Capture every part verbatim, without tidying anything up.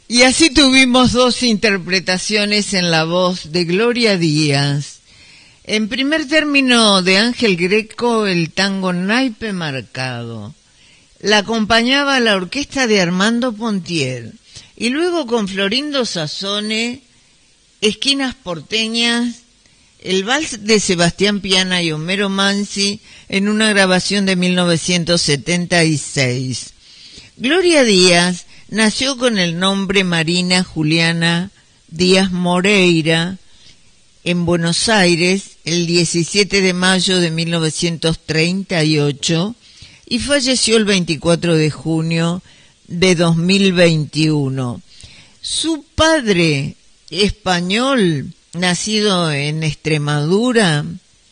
Y así tuvimos dos interpretaciones en la voz de Gloria Díaz. En primer término, de Ángel Greco, el tango Naipe Marcado. La acompañaba la orquesta de Armando Pontier. Y luego con Florindo Sassone, Esquinas Porteñas, el vals de Sebastián Piana y Homero Mansi en una grabación de mil novecientos setenta y seis. Gloria Díaz nació con el nombre Marina Juliana Díaz Moreira en Buenos Aires el diecisiete de mayo de mil novecientos treinta y ocho y falleció el veinticuatro de junio de dos mil veintiuno. Su padre, español, nacido en Extremadura,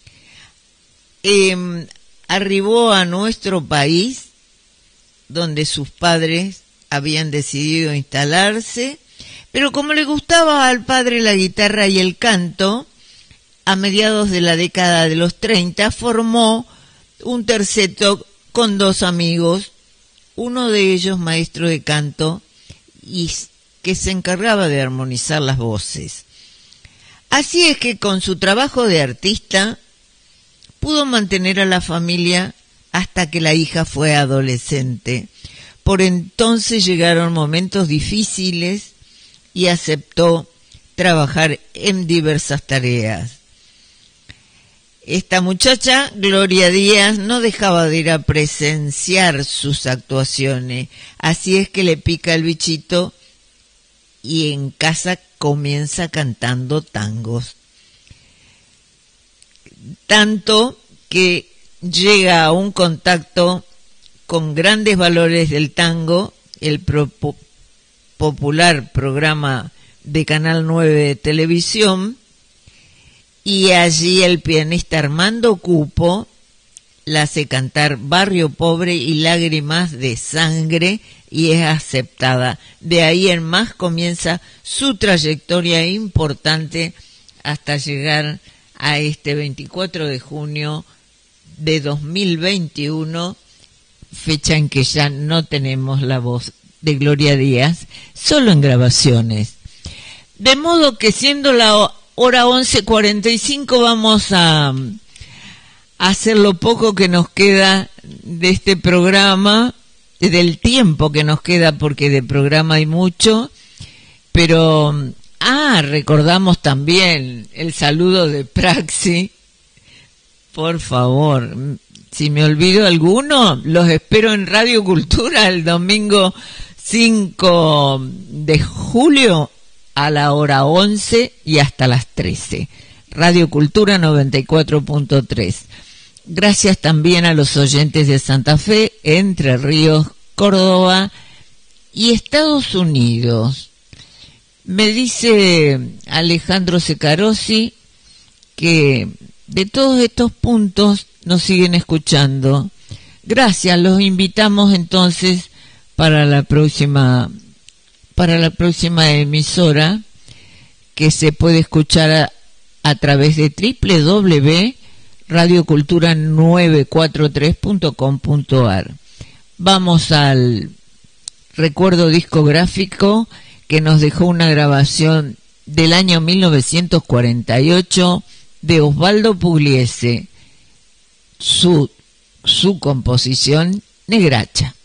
eh, arribó a nuestro país, donde sus padres habían decidido instalarse, pero como le gustaba al padre la guitarra y el canto, a mediados de la década de los treinta formó un terceto con dos amigos, uno de ellos maestro de canto y que se encargaba de armonizar las voces. Así es que con su trabajo de artista pudo mantener a la familia hasta que la hija fue adolescente. Por entonces llegaron momentos difíciles y aceptó trabajar en diversas tareas. Esta muchacha, Gloria Díaz, no dejaba de ir a presenciar sus actuaciones, así es que le pica el bichito y en casa comienza cantando tangos. Tanto que llega a un contacto con grandes valores del tango, el pro popular programa de Canal nueve de televisión, y allí el pianista Armando Cupo la hace cantar Barrio Pobre y Lágrimas de Sangre y es aceptada. De ahí en más comienza su trayectoria importante hasta llegar a este veinticuatro de junio de dos mil veintiuno, fecha en que ya no tenemos la voz de Gloria Díaz, solo en grabaciones. De modo que siendo la hora once cuarenta y cinco vamos a, a hacer lo poco que nos queda de este programa, del tiempo que nos queda, porque de programa hay mucho, pero ah, recordamos también el saludo de Praxi. Por favor, si me olvido alguno, los espero en Radio Cultura el domingo cinco de julio a la hora once y hasta las trece. Radio Cultura noventa y cuatro punto tres. Gracias también a los oyentes de Santa Fe, Entre Ríos, Córdoba y Estados Unidos. Me dice Alejandro Secarosi que de todos estos puntos nos siguen escuchando. Gracias, los invitamos entonces para la próxima para la próxima emisora, que se puede escuchar a, a través de doble u doble u doble u punto radio cultura novecientos cuarenta y tres punto com punto a r. Vamos al recuerdo discográfico que nos dejó una grabación del año mil novecientos cuarenta y ocho de Osvaldo Pugliese, su, su composición Negracha.